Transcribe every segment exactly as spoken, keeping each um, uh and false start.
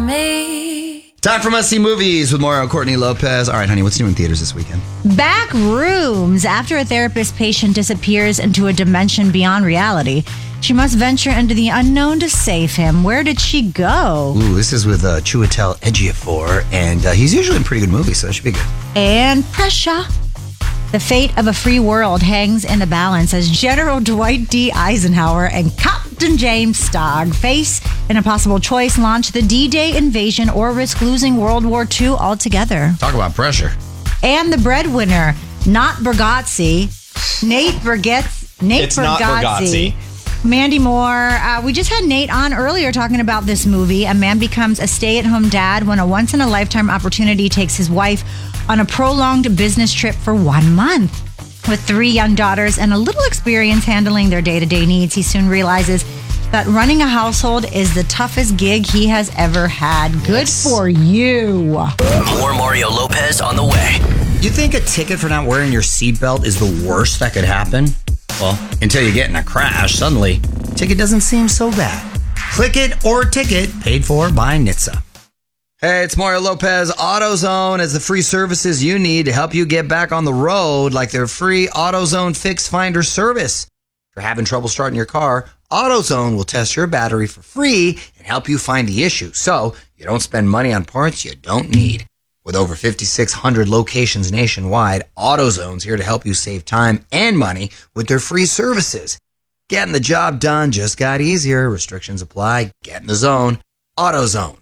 me. Time for Must See Movies with Mario Courtney Lopez. All right, honey, what's new in theaters this weekend? Back Rooms. After a therapist patient disappears into a dimension beyond reality, she must venture into the unknown to save him. Where did she go? Ooh, this is with uh, Chiwetel Ejiofor, and uh, he's usually in pretty good movies, so that should be good. And Pressure. The fate of a free world hangs in the balance as General Dwight D. Eisenhower and Captain James Stagg face an impossible choice: launch the D-Day invasion or risk losing World War Two altogether. Talk about pressure. And the breadwinner, not Bergazzi, Nate Bergazzi. Nate It's not Bergazzi. Mandy Moore. Uh, we just had Nate on earlier talking about this movie. A man becomes a stay-at-home dad when a once-in-a-lifetime opportunity takes his wife on a prolonged business trip for one month. With three young daughters and a little experience handling their day-to-day needs, he soon realizes that running a household is the toughest gig he has ever had. Good Yes. for you. More Mario Lopez on the way. You think a ticket for not wearing your seatbelt is the worst that could happen? Well, until you get in a crash, suddenly, ticket doesn't seem so bad. Click it or ticket, paid for by N H T S A. Hey, it's Mario Lopez. AutoZone has the free services you need to help you get back on the road, like their free AutoZone Fix Finder service. If you're having trouble starting your car, AutoZone will test your battery for free and help you find the issue, so you don't spend money on parts you don't need. With over fifty-six hundred locations nationwide, AutoZone's here to help you save time and money with their free services. Getting the job done just got easier. Restrictions apply. Get in the zone. AutoZone.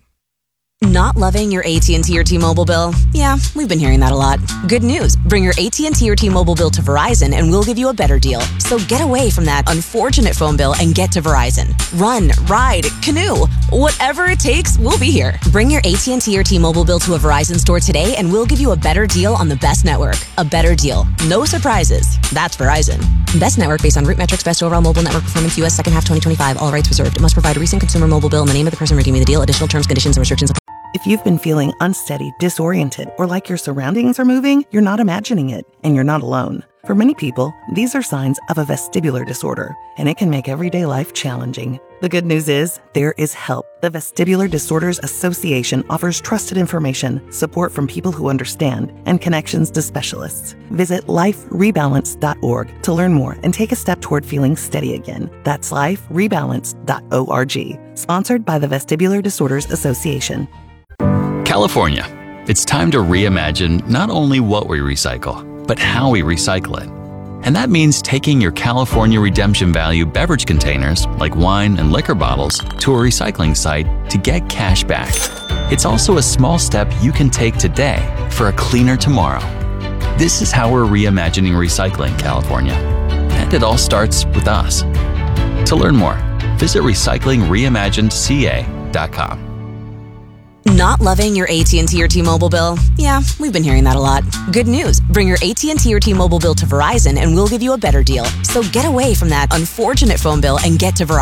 Not loving your A T and T or T-Mobile bill? Yeah, we've been hearing that a lot. Good news. Bring your A T and T or T-Mobile bill to Verizon and we'll give you a better deal. So get away from that unfortunate phone bill and get to Verizon. Run, ride, canoe. Whatever it takes, we'll be here. Bring your A T and T or T-Mobile bill to a Verizon store today and we'll give you a better deal on the best network. A better deal. No surprises. That's Verizon. Best network based on root metrics, best overall mobile network performance, U S second half twenty twenty-five. All rights reserved. It must provide a recent consumer mobile bill and the name of the person redeeming the deal. Additional terms, conditions, and restrictions apply. If you've been feeling unsteady, disoriented, or like your surroundings are moving, you're not imagining it, and you're not alone. For many people, these are signs of a vestibular disorder, and it can make everyday life challenging. The good news is, there is help. The Vestibular Disorders Association offers trusted information, support from people who understand, and connections to specialists. Visit life rebalance dot org to learn more and take a step toward feeling steady again. That's life rebalance dot org. Sponsored by the Vestibular Disorders Association. California. It's time to reimagine not only what we recycle, but how we recycle it. And that means taking your California Redemption Value beverage containers, like wine and liquor bottles, to a recycling site to get cash back. It's also a small step you can take today for a cleaner tomorrow. This is how we're reimagining recycling California. And it all starts with us. To learn more, visit recycling reimagined c a dot com. Not loving your A T and T or T-Mobile bill? Yeah, we've been hearing that a lot. Good news. Bring your A T and T or T-Mobile bill to Verizon and we'll give you a better deal. So get away from that unfortunate phone bill and get to Verizon.